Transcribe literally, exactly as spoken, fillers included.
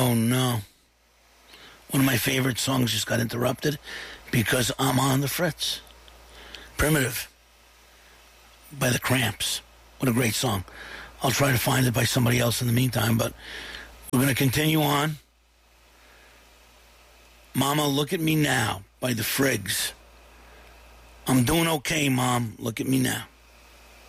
Oh, no. One of my favorite songs just got interrupted because I'm on the Fritz. Primitive by the Cramps. What a great song. I'll try to find it by somebody else in the meantime, but we're going to continue on. Mama, Look at Me Now by the Friggs. I'm doing okay, Mom. Look at me now.